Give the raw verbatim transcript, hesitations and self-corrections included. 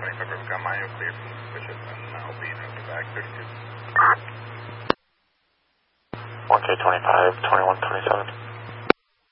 twenty-five, we've got manual clear from Bishop, and I'll be moving back thirty-two. one K twenty-five, twenty-one twenty-seven.